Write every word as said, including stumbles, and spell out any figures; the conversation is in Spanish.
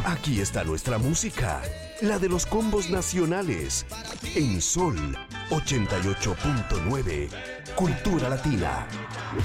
Aquí está nuestra música, la de los combos nacionales. En Sol ochenta y ocho punto nueve, Cultura Latina.